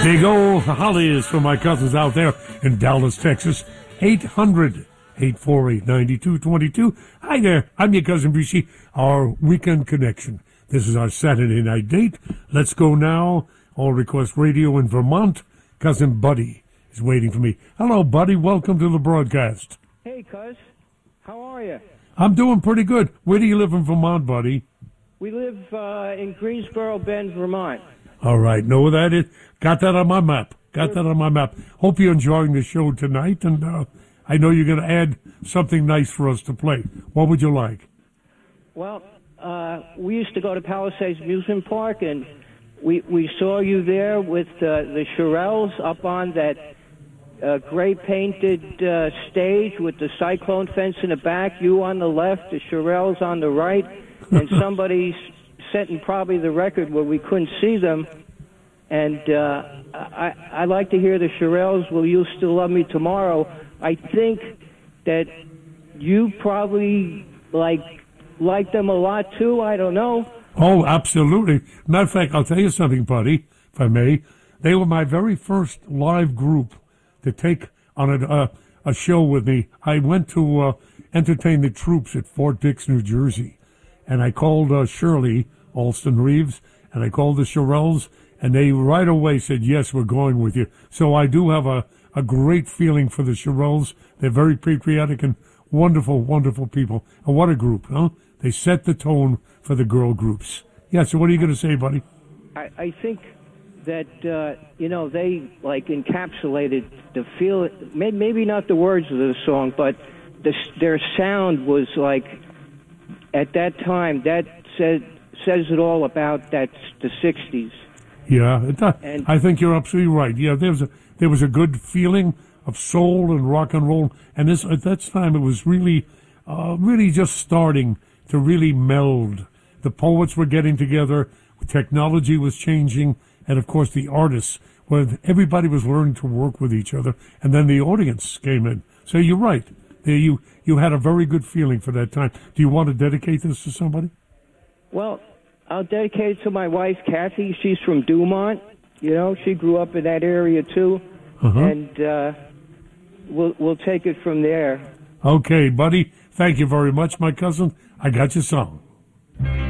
you go. Holly is for my cousins out there in Dallas, Texas. 800-848-9222. Hi there. I'm your cousin Brucey. Our weekend connection. This is our Saturday night date. Let's go now. All Request Radio in Vermont. Cousin Buddy is waiting for me. Hello, Buddy. Welcome to the broadcast. Hey, cuz. How are you? I'm doing pretty good. Where do you live in Vermont, Buddy? We live in Greensboro Bend, Vermont. All right. Know where that is? Got that on my map. Hope you're enjoying the show tonight, and I know you're going to add something nice for us to play. What would you like? Well, we used to go to Palisades Amusement Park, and we saw you there with the Shirelles up on that gray painted stage with the cyclone fence in the back, you on the left, the Shirelles on the right, and somebody setting probably the record where we couldn't see them. And I like to hear the Shirelles, Will You Still Love Me Tomorrow? I think that you probably like them a lot too. I don't know. Oh, absolutely. Matter of fact, I'll tell you something, Buddy, if I may. They were my very first live group to take on a show with me. I went to entertain the troops at Fort Dix, New Jersey, and I called Shirley Alston Reeves, and I called the Shirelles, and they right away said, yes, we're going with you. So I do have a great feeling for the Shirelles. They're very patriotic and wonderful, wonderful people. And what a group, huh? They set the tone for the girl groups. Yeah, so what are you going to say, buddy? I think that, they, encapsulated the feel, maybe not the words of the song, but their sound was, at that time, that says it all about the 60s. Yeah, I think you're absolutely right. Yeah, there was a good feeling of soul and rock and roll, and at that time it was really just starting to really meld. The poets were getting together, technology was changing, and of course the artists, where everybody was learning to work with each other, and then the audience came in. So you're right. You had a very good feeling for that time. Do you want to dedicate this to somebody? Well, I'll dedicate it to my wife, Kathy. She's from Dumont. She grew up in that area too, and we'll take it from there. Okay, buddy. Thank you very much, my cousin. I got your song.